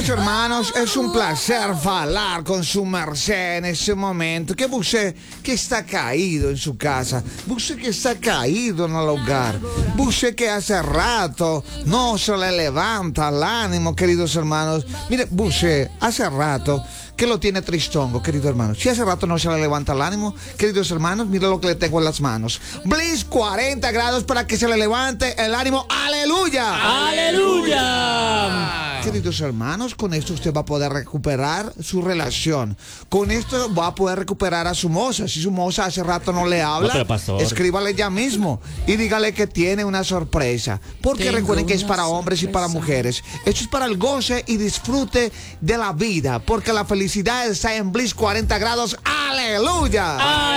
Queridos hermanos, es un placer hablar con su merced en este momento. Que usted que está caído en su casa, usted que está caído en el hogar, usted que hace rato no se le levanta el ánimo, queridos hermanos. Mire, usted hace rato que lo tiene tristongo, querido hermano. Si hace rato no se le levanta el ánimo, queridos hermanos, mire lo que le tengo en las manos. Bliss 40 grados para que se le levante el ánimo. ¡Aleluya! ¡Aleluya! Queridos hermanos, con esto usted va a poder recuperar su relación. Con esto va a poder recuperar a su moza. Si su moza hace rato no le habla, pero pastor, escríbale ya mismo y dígale que tiene una sorpresa. Porque recuerden que es para hombres y para mujeres. Esto es para el goce y disfrute de la vida. Porque la felicidad está en Bliss 40 grados. ¡Aleluya!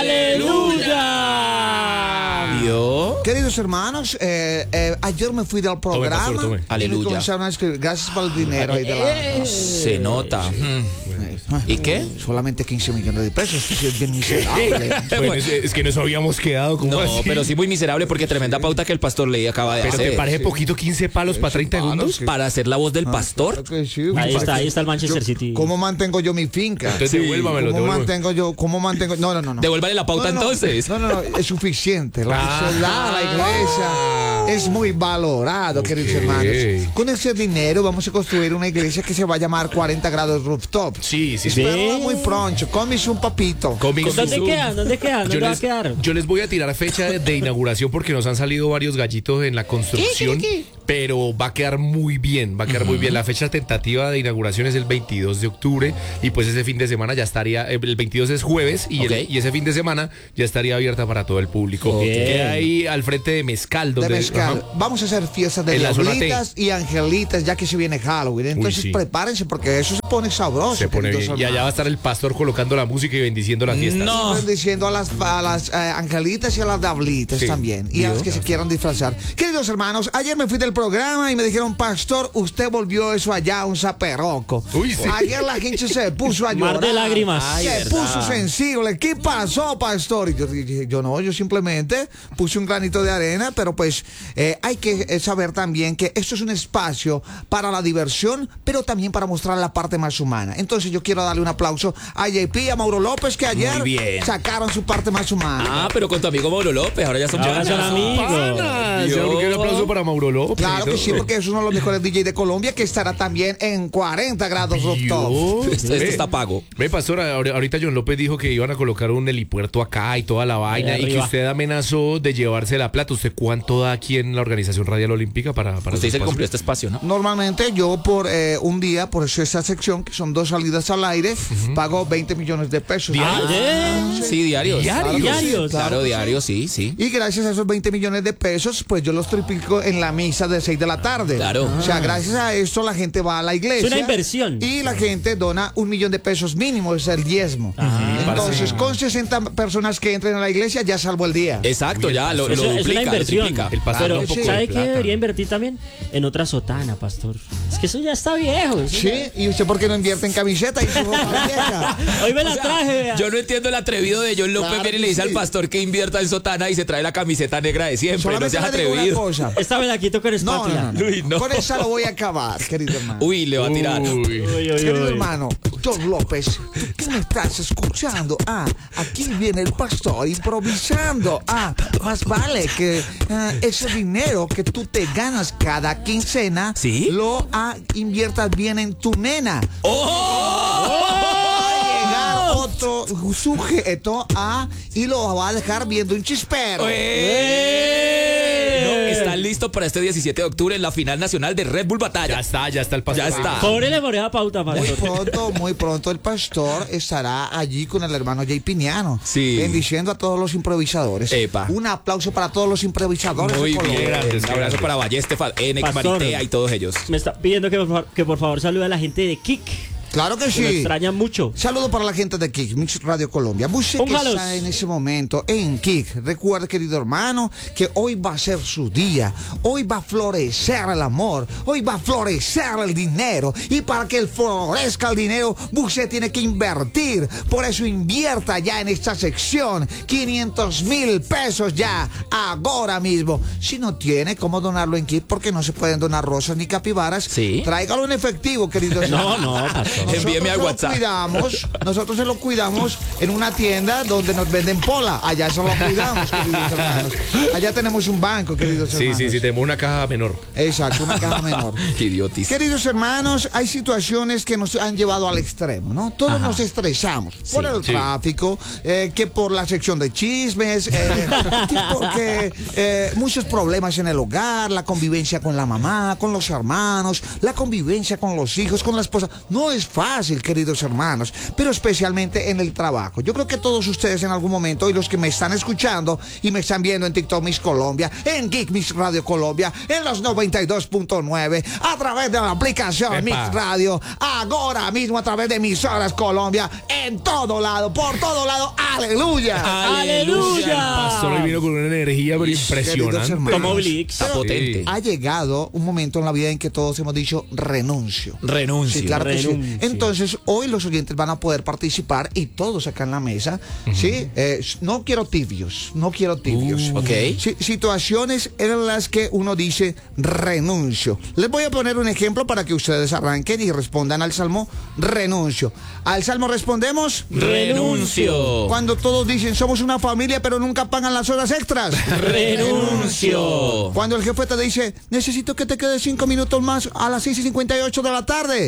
¡Aleluya! ¿Vio? Queridos hermanos, ayer me fui del programa. Tome. Y me Aleluya. comenzaron a escribir, gracias por el dinero. Ahí de la... Se nota. ¿Y qué? Solamente 15 millones de pesos. Esto es bien miserable. Bueno, es que nos habíamos quedado como No, así. pero sí muy miserable porque tremenda pauta que el pastor Ley acaba de Pero hacer. te parece poquito 15 palos para 30 segundos. Para hacer la voz del pastor. Claro que sí. Ahí está el Manchester City. ¿Cómo mantengo yo mi finca? Entonces devuélvamelo. ¿Cómo mantengo? No. Devuélvale la pauta entonces. No, es suficiente. La iglesia es muy valorado, queridos hermanos. Con ese dinero vamos a construir una iglesia que se va a llamar 40 grados rooftop. Sí. Espero muy pronto. Comis un papito. ¿Dónde quedan? ¿Dónde va a quedar? Yo les voy a tirar fecha de inauguración porque nos han salido varios gallitos en la construcción. Pero va a quedar muy bien, La fecha tentativa de inauguración es el 22 de octubre y pues ese fin de semana ya estaría, el 22 es jueves y ese fin de semana ya estaría abierta para todo el público. Queda ahí al frente de Mezcal. Mezcal. Vamos a hacer fiestas de En la zona diablitas y angelitas ya que se viene Halloween. Entonces sí. Prepárense porque eso se pone sabroso. Se pone bien. Y allá va a estar el pastor colocando la música y bendiciendo las fiestas. No. Diciendo a las angelitas y a las diablitas también. Y a las que se quieran disfrazar. Queridos hermanos, ayer me fui del programa y me dijeron, pastor, usted volvió eso allá un zaperroco. Uy, sí. Ayer la gente se puso a llorar. Mar de lágrimas. Se puso sensible. ¿Qué pasó, pastor? Y yo dije, yo simplemente puse un granito de arena, pero pues hay que saber también que esto es un espacio para la diversión, pero también para mostrar la parte más humana. Entonces yo quiero darle un aplauso a JP y a Mauro López que ayer sacaron su parte más humana. Ah, pero con tu amigo Mauro López, ahora ya son Ahora son amigos. Un aplauso para Mauro López. Claro que sí, porque es uno de los mejores DJ de Colombia que estará también en 40 grados rooftop. Esto está pago. Ve, pastor, ahorita John López dijo que iban a colocar un helipuerto acá y toda la vaina y que usted amenazó de llevarse la plata. ¿Usted cuánto da aquí en la Organización Radial Olímpica para Usted dice que cumplió este espacio, ¿no? Normalmente yo por un día, por eso esta sección, que son 2 salidas al aire, pago 20 millones de pesos. Sí, diarios. Diarios. Claro, diarios, sí. Y gracias a esos 20 millones de pesos, pues yo los triplico en la misa de 6 de la tarde. Claro. O sea, gracias a esto la gente va a la iglesia. Es una inversión. Y la gente dona 1 millón de pesos mínimo, es el diezmo. Entonces, con 60 personas que entren a la iglesia, ya salvo el día. Exacro, ya lo Es una duplica, lo inversión. triplica. El pastor Pero da un poco ¿sabe de qué plata. debería invertir también? En otra sotana, pastor. Es que eso ya está viejo. eso Sí, ya- ¿y usted por qué no invierte en camiseta y su ropa vieja? Hoy me la traje, vea. Yo no entiendo el atrevido de John López. Claro Viene y que le dice sí. al pastor que invierta en sotana y se trae la camiseta negra de siempre. Solamente no seas le digo una atrevido. cosa. Esta me la quito con espátula. Uy, no. Con esa lo voy a acabar, querido hermano. Uy, le va a tirar. Uy. Querido hermano, John López, ¿tú qué me estás escuchando? Aquí viene el pastor improvisando. Más vale que ese dinero que tú te ganas cada quincena, ¿Sí? lo inviertas bien en tu nena. ¡Oh! Va a llegar otro sujeto y lo va a dejar viendo un chispero. No, ¿están listos para este 17 de octubre en la final nacional de Red Bull Batalla? Ya está el pastor. Ya está. Cóbrele por esa pauta, pastor. Muy pronto el pastor estará allí con el hermano Jay Piñano, Sí. bendiciendo a todos los improvisadores. Epa. Un aplauso para todos los improvisadores. Muy de Colombia. bien. Grandes, Un abrazo grandes. para Balleste, Enek, Pastor. Maritea y todos ellos. Me está pidiendo que por favor salude a la gente de Kik. Claro que Lo sí. extrañan mucho. Saludo para la gente de Kick, Mix Radio Colombia. Usted que Póngalos. está en ese momento en Kick, recuerde, querido hermano, que hoy va a ser su día. Hoy va a florecer el amor. Hoy va a florecer el dinero. Y para que florezca el dinero, usted tiene que invertir. Por eso invierta ya en esta sección. 500,000 pesos ya, ahora mismo. Si no tiene cómo donarlo en Kick, porque no se pueden donar rosas ni capibaras, Sí. tráigalo en efectivo, querido No, hermano. no, pastor. Envíeme al WhatsApp. Nosotros se lo cuidamos en una tienda donde nos venden pola. Allá se lo cuidamos, queridos hermanos. Allá tenemos un banco, queridos hermanos. Sí, tenemos una caja menor. Exacto, una caja menor. Qué idiotis. Queridos hermanos, hay situaciones que nos han llevado al extremo, ¿no? Todos nos estresamos por el tráfico, que por la sección de chismes, que porque muchos problemas en el hogar, la convivencia con la mamá, con los hermanos, la convivencia con los hijos, con la esposa. No es fácil, queridos hermanos, pero especialmente en el trabajo. Yo creo que todos ustedes en algún momento, y los que me están escuchando y me están viendo en TikTok Mix Colombia, en Geek Mix Radio Colombia, en los 92.9, a través de la aplicación Epa. Mix Radio, ahora mismo a través de Emisoras Colombia, en todo lado, por todo lado, aleluya. ¡Aleluya! Pastor hoy vino con una energía pero Queridos impresionante. hermanos, Como Blix. Está potente. ha llegado un momento en la vida en que todos hemos dicho renuncio. Renuncio. Sí, claro que sí. Renuncio. Entonces, hoy los oyentes van a poder participar y todos acá en la mesa, ¿sí? No quiero tibios, no quiero tibios. Ok. Sí, situaciones en las que uno dice renuncio. Les voy a poner un ejemplo para que ustedes arranquen y respondan al salmo renuncio. Al salmo respondemos Renuncio. cuando todos dicen somos una familia pero nunca pagan las horas extras. Renuncio. Cuando el jefe te dice necesito que te quedes 5 minutos más a las 6:58 de la tarde.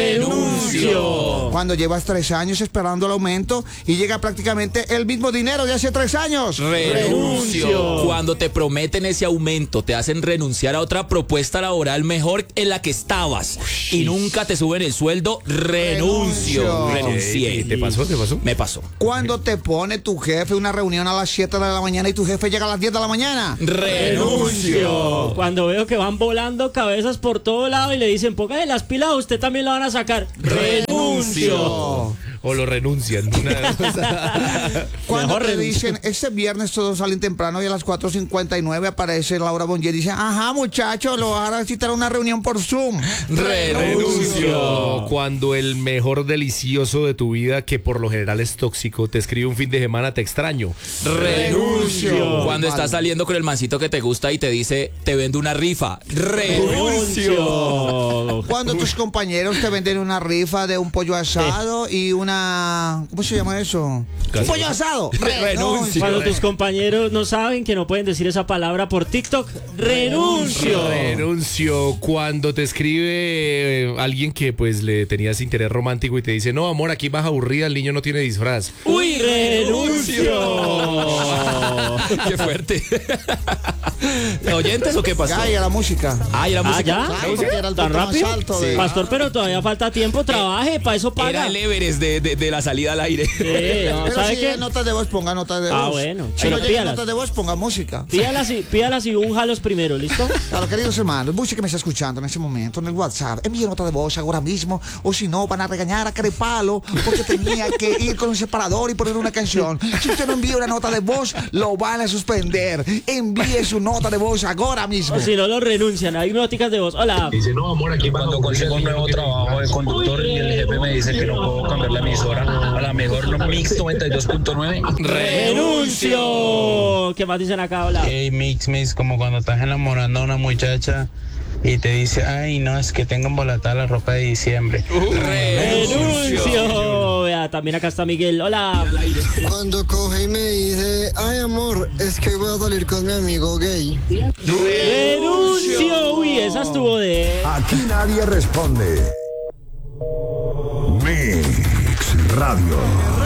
Renuncio. Cuando llevas 3 años esperando el aumento y llega prácticamente el mismo dinero de hace 3 años. Renuncio. Cuando te prometen ese aumento, te hacen renunciar a otra propuesta laboral mejor en la que estabas y nunca te suben el sueldo, renuncio. Renuncié. ¿Te pasó? Me pasó. Cuando te pone tu jefe una reunión a las 7 de la mañana y tu jefe llega a las 10 de la mañana. Renuncio. Cuando veo que van volando cabezas por todo lado y le dicen, póngale las pilas, usted también lo van a sacar. Renuncio. O lo renuncian. Cuando Mejor te renuncio. dicen, este viernes todos salen temprano y a las 4:59 aparece Laura Bongier y dice, ajá muchachos, lo van a citar a una reunión por Zoom. Renuncio. Cuando el mejor delicioso de tu vida, que por lo general es tóxico, te escribe un fin de semana, te extraño. Renuncio. Cuando Vale. estás saliendo con el mancito que te gusta y te dice, te vendo una rifa. Renuncio. Cuando tus compañeros te venden una rifa de un pollo asado y una... ¿Cómo se llama eso? Un pollo asado. Renuncio. Cuando tus compañeros no saben que no pueden decir esa palabra por TikTok, renuncio. Renuncio. Cuando te escribe alguien que pues le tenías interés romántico y te dice, no amor, aquí vas aburrida, el niño no tiene disfraz. Uy, renuncio. Qué fuerte. ¿Oyentes o qué pasó? Ya, y a la música. Ay, la música. ¿ya? Claro, porque era el ¿Tan punto más rápido? alto de- Pastor, pero todavía falta tiempo, trabaje, para eso Era paga. el Everest de la salida al aire. Sí, no, Pero ¿sabe si qué? hay notas de voz, ponga notas de voz. Ah, bueno. Si Pero no llega pídalas. notas de voz, ponga música. Pídalas y únjalos primero, ¿listo? Claro, queridos hermanos, mucho que me está escuchando en este momento en el WhatsApp, envíe nota de voz ahora mismo, o si no, van a regañar a Carepalo porque tenía que ir con un separador y poner una canción. Si usted no envía una nota de voz, lo van a suspender. Envíe su nota de voz ahora mismo. O si no, lo renuncian. Hay noticas de voz. Hola. Cuando consigo un nuevo trabajo de conductor y el jefe me dice que no puedo cambiar la emisora a la mejor Mix 92.9. ¡Renuncio! ¿Qué más dicen acá? Hola. Hey, Mix, como cuando estás enamorando a una muchacha y te dice, ay, no, es que tengo embolatada la ropa de diciembre. ¡Renuncio! Vea, también acá está Miguel. Hola. Cuando coge y me dice, ay amor, es que voy a salir con mi amigo gay. ¡Renuncio! Uy, esa estuvo de... Aquí nadie responde. Mix Radio.